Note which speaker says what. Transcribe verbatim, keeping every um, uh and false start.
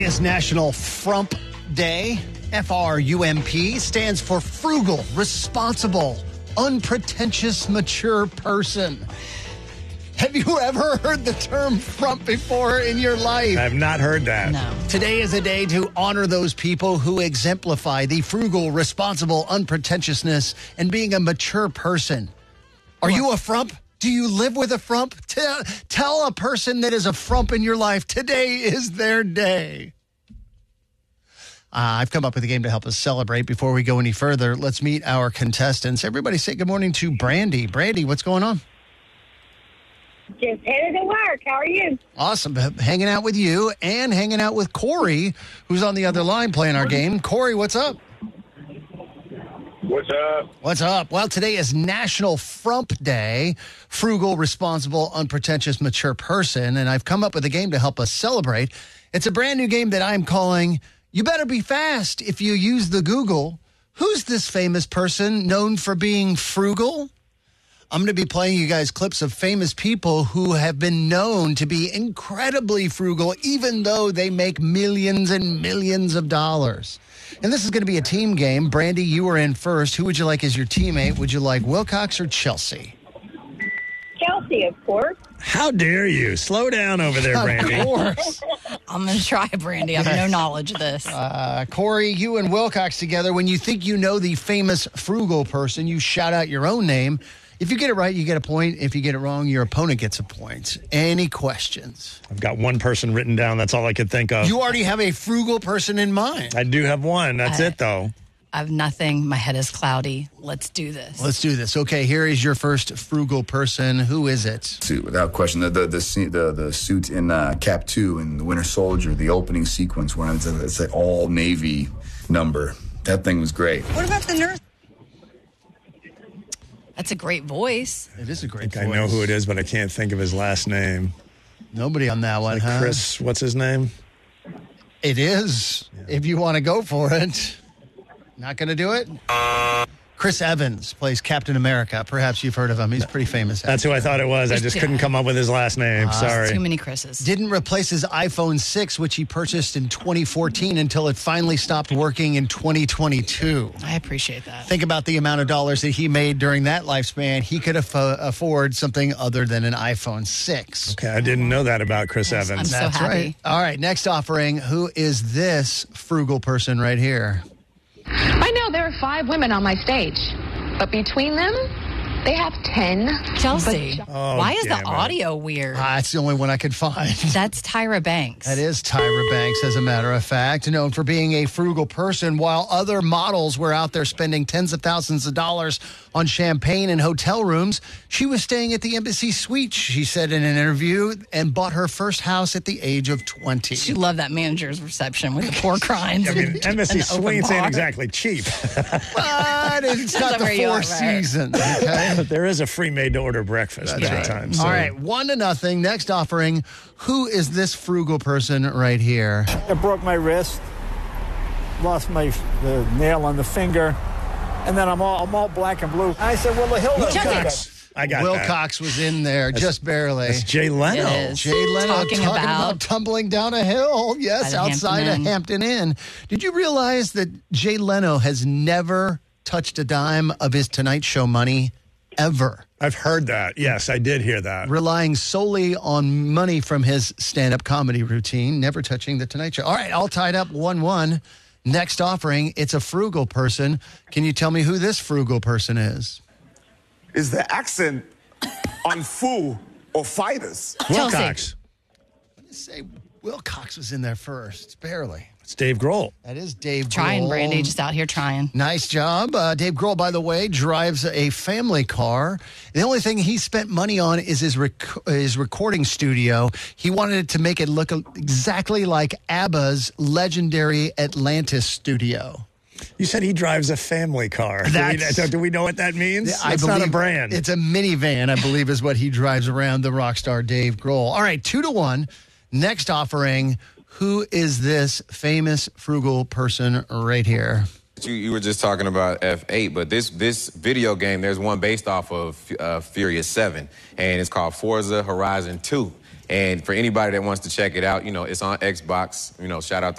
Speaker 1: It's National Frump Day. F R U M P stands for frugal, responsible, unpretentious, mature person. Have you ever heard the term frump before in your life?
Speaker 2: I have not heard that.
Speaker 3: No.
Speaker 1: Today is a day to honor those people who exemplify the frugal, responsible, unpretentiousness and being a mature person. Are you a frump? Do you live with a frump? Tell, tell a person that is a frump in your life, today is their day. Uh, I've come up with a game to help us celebrate. Before we go any further, let's meet our contestants. Everybody say good morning to Brandy. Brandy, what's going on?
Speaker 4: Just headed to work. How are you?
Speaker 1: Awesome. Hanging out with you and hanging out with Corey, who's on the other line playing our game. Corey, what's up?
Speaker 5: What's up?
Speaker 1: What's up? Well, today is National Frump Day, frugal, responsible, unpretentious, mature person, and I've come up with a game to help us celebrate. It's a brand new game that I'm calling You Better Be Fast If You Use the Google. Who's this famous person known for being frugal? I'm going to be playing you guys clips of famous people who have been known to be incredibly frugal, even though they make millions and millions of dollars. And this is going to be a team game. Brandy, you are in first. Who would you like as your teammate? Would you like Wilcox or Chelsea?
Speaker 4: Chelsea, of course.
Speaker 2: How dare you? Slow down over there, Brandy.
Speaker 1: Of course.
Speaker 3: I'm going to try, Brandy. I have no knowledge of this.
Speaker 1: Uh, Corey, you and Wilcox together, when you think you know the famous frugal person, you shout out your own name. If you get it right, you get a point. If you get it wrong, your opponent gets a point. Any questions?
Speaker 2: I've got one person written down. That's all I could think of.
Speaker 1: You already have a frugal person in mind.
Speaker 2: I do have one. That's
Speaker 3: I-
Speaker 2: it, though.
Speaker 3: I have nothing. My head is cloudy. Let's do this.
Speaker 1: Let's do this. Okay, here is your first frugal person. Who is it?
Speaker 6: Suit, without question. The the the, scene- the, the suit in uh, Cap two in The Winter Soldier, the opening sequence where it's, a, it's an all Navy number. That thing was great.
Speaker 7: What about the nurse?
Speaker 3: That's a great voice.
Speaker 1: It is a
Speaker 2: I
Speaker 1: great
Speaker 2: think I know who it is, but I can't think of his last name.
Speaker 1: Nobody on that one,
Speaker 2: Like
Speaker 1: huh?
Speaker 2: Chris, what's his name?
Speaker 1: It is, if you want to go for it. Not going to do it? Chris Evans plays Captain America. Perhaps you've heard of him. He's pretty famous.
Speaker 2: That's who I thought it was. I just couldn't come up with his last name.
Speaker 1: Uh,
Speaker 2: Sorry.
Speaker 3: Too many Chris's.
Speaker 1: Didn't replace his iPhone six, which he purchased in twenty fourteen, until it finally stopped working in twenty twenty-two.
Speaker 3: I appreciate that.
Speaker 1: Think about the amount of dollars that he made during that lifespan. He could aff- afford something other than an iPhone six.
Speaker 2: Okay, I didn't know that about Chris
Speaker 3: Yes, I'm
Speaker 2: Evans.
Speaker 3: so
Speaker 1: That's
Speaker 3: happy.
Speaker 1: right. All right, next offering. Who is this frugal person right here?
Speaker 8: I know there are five women on my stage, but between them, they have ten.
Speaker 3: Chelsea,
Speaker 2: Oh,
Speaker 3: why is the
Speaker 2: damn it.
Speaker 3: audio weird?
Speaker 1: Ah, it's the only one I could find.
Speaker 3: That's Tyra Banks.
Speaker 1: That is Tyra Banks, as a matter of fact, known for being a frugal person, while other models were out there spending tens of thousands of dollars on champagne and hotel rooms. She was staying at the Embassy Suite, she said in an interview, and bought her first house at the age of twenty.
Speaker 3: She loved that manager's reception with the pork rinds.
Speaker 2: I mean,
Speaker 3: and-
Speaker 2: Embassy
Speaker 3: and the open
Speaker 2: Suites ain't
Speaker 3: bar.
Speaker 2: exactly cheap.
Speaker 1: But it's got the
Speaker 3: where you
Speaker 1: Four
Speaker 3: are, right?
Speaker 1: Seasons, okay?
Speaker 2: There is a free made-to-order breakfast
Speaker 1: That's
Speaker 2: many
Speaker 1: right.
Speaker 2: times.
Speaker 1: All
Speaker 2: so-
Speaker 1: right, one to nothing. Next offering. Who is this frugal person right here?
Speaker 9: I broke my wrist, lost my the nail on the finger, and then I'm all I'm all black and blue. I said, "Well, the hill doesn't cut it."
Speaker 2: Wilcox. I got that.
Speaker 1: Wilcox was in there, just barely.
Speaker 2: That's Jay Leno.
Speaker 3: It is.
Speaker 1: Jay Leno
Speaker 3: Talking
Speaker 1: talking, about,
Speaker 3: about-
Speaker 1: tumbling down a hill. Yes,
Speaker 3: By the
Speaker 1: outside
Speaker 3: Hampton
Speaker 1: of
Speaker 3: Inn.
Speaker 1: Hampton Inn. Did you realize that Jay Leno has never touched a dime of his Tonight Show money ever?
Speaker 2: I've heard that. Yes, I did hear that.
Speaker 1: Relying solely on money from his stand-up comedy routine, never touching the Tonight Show. All right, all tied up one one. Next offering, it's a frugal person. Can you tell me who this frugal person is?
Speaker 5: Is the accent on Foo or Fighters?
Speaker 2: Wilcox.
Speaker 1: Say Wilcox was in there first, barely.
Speaker 2: It's Dave Grohl.
Speaker 1: That is Dave
Speaker 3: Trying,
Speaker 1: Grohl.
Speaker 3: Brandy, just out here trying.
Speaker 1: Nice job. Uh, Dave Grohl, by the way, drives a family car. The only thing he spent money on is his rec- his recording studio. He wanted to make it look exactly like ABBA's legendary Atlantis studio.
Speaker 2: You said he drives a family car. Do we,
Speaker 1: That's-
Speaker 2: so do we know what that means?
Speaker 1: I
Speaker 2: It's not a
Speaker 1: believe
Speaker 2: brand.
Speaker 1: It's a minivan, I believe, is what he drives around, the rock star Dave Grohl. All right, two to one. Next offering. Who is this famous frugal person right here?
Speaker 10: You, you were just talking about F eight, but this this video game, there's one based off of uh, Furious seven, and it's called Forza Horizon two. And for anybody that wants to check it out, you know, it's on Xbox. You know, shout out to